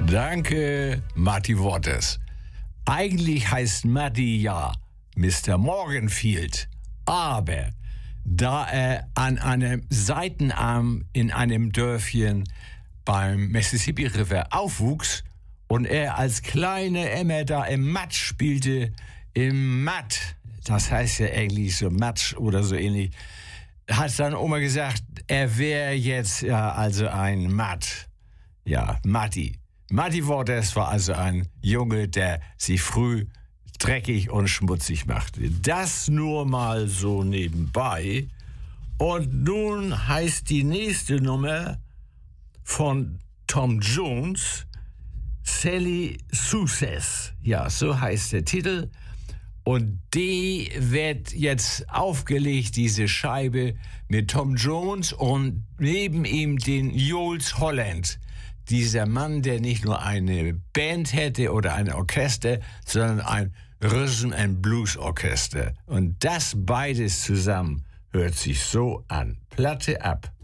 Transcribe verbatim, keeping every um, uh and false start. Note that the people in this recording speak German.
Danke, Marty Waters. Eigentlich heißt Marty ja Mister Morganfield, aber da er an einem Seitenarm in einem Dörfchen beim Mississippi River aufwuchs und er als kleiner immer da im Matsch spielte, im Matt, das heißt ja eigentlich so Matsch oder so ähnlich, hat seine Oma gesagt, er wäre jetzt ja also ein Matt. Ja, Matti. Marty Waters war also ein Junge, der sich früh dreckig und schmutzig machte. Das nur mal so nebenbei. Und nun heißt die nächste Nummer von Tom Jones Sally Success. Ja, so heißt der Titel. Und die wird jetzt aufgelegt, diese Scheibe, mit Tom Jones und neben ihm den Jools Holland. Dieser Mann, der nicht nur eine Band hätte oder ein Orchester, sondern ein Rhythm and Blues Orchester. Und das beides zusammen hört sich so an. Platte ab.